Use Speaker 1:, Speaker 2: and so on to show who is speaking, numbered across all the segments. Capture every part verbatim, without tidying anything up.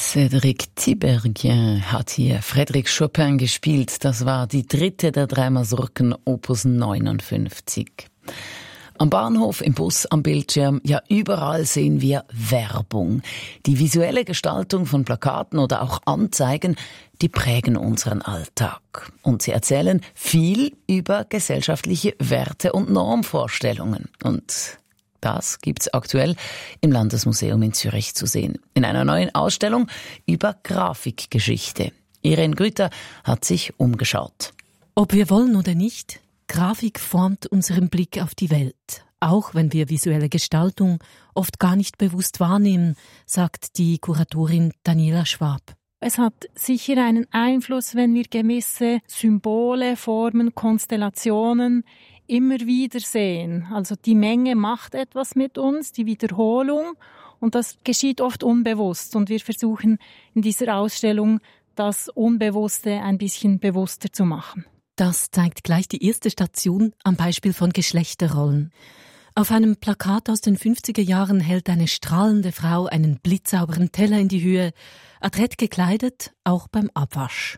Speaker 1: Cédric Tiberghien hat hier Frédéric Chopin gespielt. Das war die dritte der drei Masurken, Opus neunundfünfzig. Am Bahnhof, im Bus, am Bildschirm, ja überall sehen wir Werbung. Die visuelle Gestaltung von Plakaten oder auch Anzeigen, die prägen unseren Alltag. Und sie erzählen viel über gesellschaftliche Werte und Normvorstellungen. Und das gibt's aktuell im Landesmuseum in Zürich zu sehen. In einer neuen Ausstellung über Grafikgeschichte. Irene Grüter hat sich umgeschaut.
Speaker 2: Ob wir wollen oder nicht, Grafik formt unseren Blick auf die Welt. Auch wenn wir visuelle Gestaltung oft gar nicht bewusst wahrnehmen, sagt die Kuratorin Daniela Schwab.
Speaker 3: Es hat sicher einen Einfluss, wenn wir gewisse Symbole, Formen, Konstellationen immer wieder sehen. Also die Menge macht etwas mit uns, die Wiederholung, und das geschieht oft unbewusst. Und wir versuchen in dieser Ausstellung das Unbewusste ein bisschen bewusster zu machen.
Speaker 2: Das zeigt gleich die erste Station am Beispiel von Geschlechterrollen. Auf einem Plakat aus den fünfziger Jahren hält eine strahlende Frau einen blitzsauberen Teller in die Höhe, adrett gekleidet, auch beim Abwasch.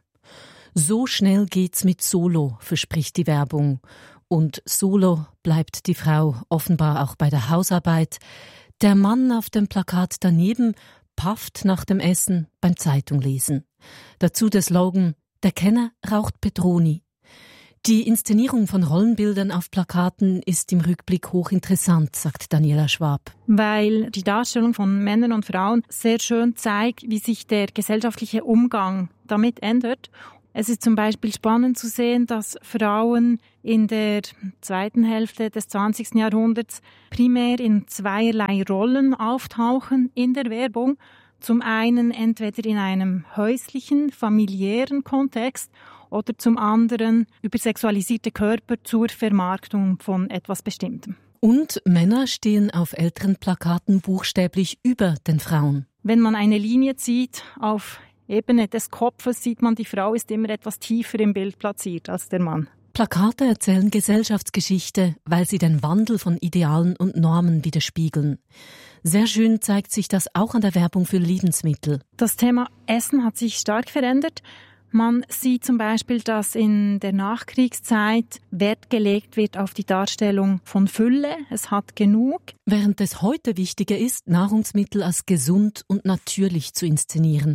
Speaker 2: So schnell geht's mit Solo, verspricht die Werbung. Und solo bleibt die Frau offenbar auch bei der Hausarbeit. Der Mann auf dem Plakat daneben pafft nach dem Essen beim Zeitunglesen. Dazu der Slogan: Der Kenner raucht Petroni. Die Inszenierung von Rollenbildern auf Plakaten ist im Rückblick hochinteressant, sagt Daniela Schwab.
Speaker 3: Weil die Darstellung von Männern und Frauen sehr schön zeigt, wie sich der gesellschaftliche Umgang damit ändert. Es ist zum Beispiel spannend zu sehen, dass Frauen in der zweiten Hälfte des zwanzigsten Jahrhunderts primär in zweierlei Rollen auftauchen in der Werbung. Zum einen entweder in einem häuslichen, familiären Kontext oder zum anderen über sexualisierte Körper zur Vermarktung von etwas Bestimmtem.
Speaker 2: Und Männer stehen auf älteren Plakaten buchstäblich über den Frauen.
Speaker 3: Wenn man eine Linie zieht auf Ebene des Kopfes, sieht man, die Frau ist immer etwas tiefer im Bild platziert als der Mann.
Speaker 2: Plakate erzählen Gesellschaftsgeschichte, weil sie den Wandel von Idealen und Normen widerspiegeln. Sehr schön zeigt sich das auch an der Werbung für Lebensmittel.
Speaker 3: Das Thema Essen hat sich stark verändert. Man sieht zum Beispiel, dass in der Nachkriegszeit Wert gelegt wird auf die Darstellung von Fülle. Es hat genug.
Speaker 2: Während es heute wichtiger ist, Nahrungsmittel als gesund und natürlich zu inszenieren.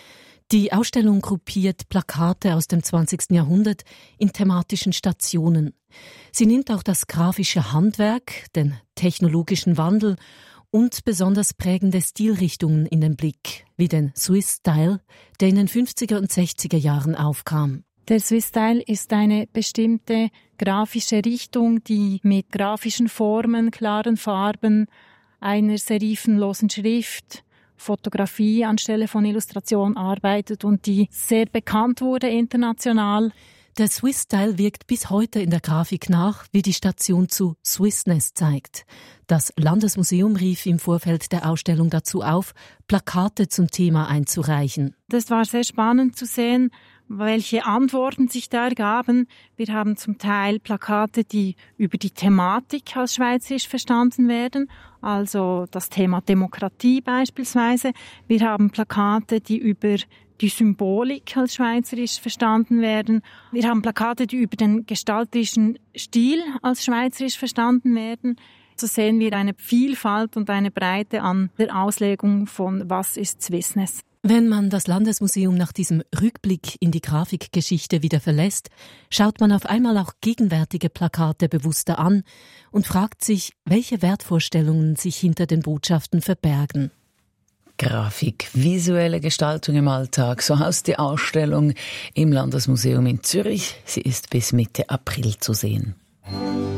Speaker 2: Die Ausstellung gruppiert Plakate aus dem zwanzigsten Jahrhundert in thematischen Stationen. Sie nimmt auch das grafische Handwerk, den technologischen Wandel und besonders prägende Stilrichtungen in den Blick, wie den Swiss Style, der in den fünfziger und sechziger Jahren aufkam.
Speaker 3: Der Swiss Style ist eine bestimmte grafische Richtung, die mit grafischen Formen, klaren Farben, einer serifenlosen Schrift, Fotografie anstelle von Illustration arbeitet und die sehr bekannt wurde international.
Speaker 2: Der Swiss Style wirkt bis heute in der Grafik nach, wie die Station zu Swissness zeigt. Das Landesmuseum rief im Vorfeld der Ausstellung dazu auf, Plakate zum Thema einzureichen.
Speaker 3: Das war sehr spannend zu sehen, welche Antworten sich da ergaben. Wir haben zum Teil Plakate, die über die Thematik als schweizerisch verstanden werden, also das Thema Demokratie beispielsweise. Wir haben Plakate, die über die Symbolik als schweizerisch verstanden werden. Wir haben Plakate, die über den gestalterischen Stil als schweizerisch verstanden werden. So sehen wir eine Vielfalt und eine Breite an der Auslegung von was ist Swissness.
Speaker 2: Wenn man das Landesmuseum nach diesem Rückblick in die Grafikgeschichte wieder verlässt, schaut man auf einmal auch gegenwärtige Plakate bewusster an und fragt sich, welche Wertvorstellungen sich hinter den Botschaften verbergen.
Speaker 1: Grafik, visuelle Gestaltung im Alltag, so heißt die Ausstellung im Landesmuseum in Zürich. Sie ist bis Mitte April zu sehen.